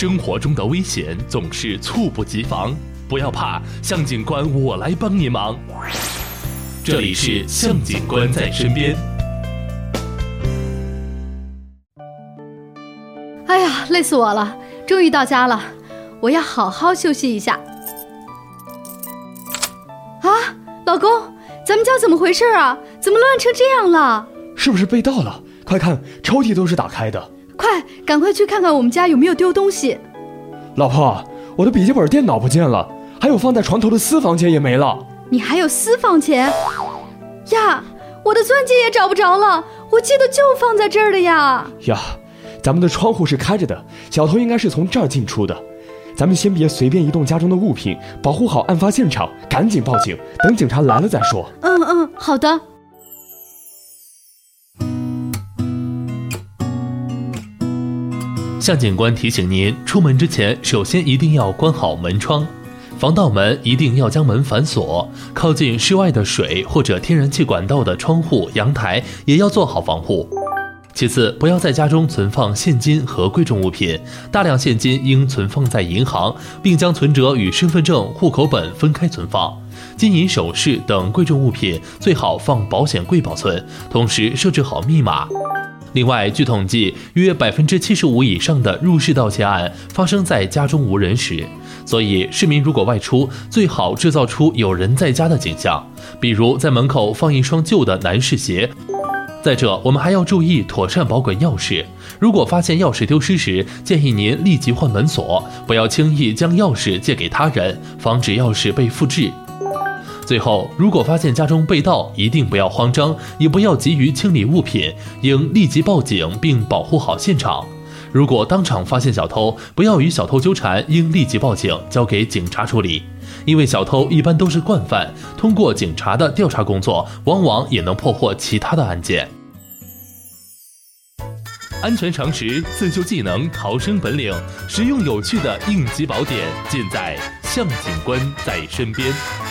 生活中的危险总是猝不及防，不要怕，向警官我来帮您忙。这里是向警官在身边。 哎呀，累死我了，终于到家了，我要好好休息一下。啊，老公，咱们家怎么回事啊？怎么乱成这样了？ 是不是被盗了？快看，抽屉都是打开的。 快，赶快去看看我们家有没有丢东西。 老婆，我的笔记本电脑不见了，还有放在床头的私房钱也没了。 你还有私房钱？呀，我的钻戒也找不着了，我记得就放在这儿的呀。 呀，咱们的窗户是开着的，小偷应该是从这儿进出的。咱们先别随便移动家中的物品，保护好案发现场，赶紧报警，等警察来了再说。 好的。 向警官提醒您，出门之前首先一定要关好门窗，防盗门一定要将门反锁，靠近室外的水或者天然气管道的窗户、阳台也要做好防护。其次，不要在家中存放现金和贵重物品，大量现金应存放在银行，并将存折与身份证、户口本分开存放。金银首饰等贵重物品最好放保险柜保存，同时设置好密码。另外，据统计，约75%以上的入室盗窃案发生在家中无人时，所以市民如果外出，最好制造出有人在家的景象，比如在门口放一双旧的男士鞋。再者，我们还要注意妥善保管钥匙，如果发现钥匙丢失时，建议您立即换门锁，不要轻易将钥匙借给他人，防止钥匙被复制。最后，如果发现家中被盗，一定不要慌张，也不要急于清理物品，应立即报警并保护好现场。如果当场发现小偷，不要与小偷纠缠，应立即报警，交给警察处理。因为小偷一般都是惯犯，通过警察的调查工作，往往也能破获其他的案件。安全常识、自救技能、逃生本领，实用有趣的应急宝典，尽在向警官在身边。